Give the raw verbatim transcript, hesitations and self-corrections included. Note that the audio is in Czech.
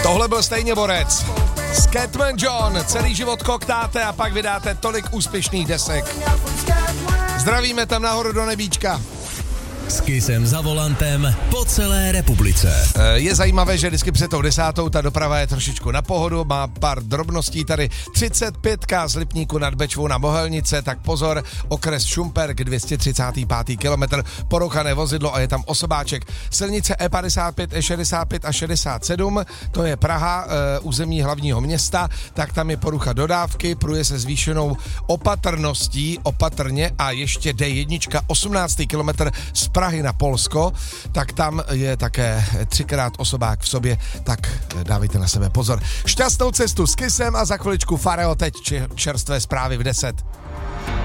Tohle byl stejně borec. Scatman John, celý život koktáte a pak vydáte tolik úspěšných desek. Zdravíme tam nahoru do nebíčka. S Kissem za volantem po celé republice. Je zajímavé, že vždycky před tou desátou ta doprava je trošičku na pohodu, má pár drobností tady. třicet pět z Lipníku nad Bečvou na Mohelnice, tak pozor, okres Šumperk, dvě stě třicátý pátý kilometr, porouchané vozidlo a je tam osobáček. Silnice E padesát pět, E šedesát pět a šedesát sedm, to je Praha, e, území hlavního města, tak tam je porucha dodávky, pruje se zvýšenou opatrností, opatrně a ještě D jedna, osmnáctý kilometr z Prahy na Polsko, tak tam je také třikrát osobák v sobě, tak dávejte na sebe pozor. Šťastnou cestu s Kissem a za chviličku Fareo, teď čerstvé zprávy v deset.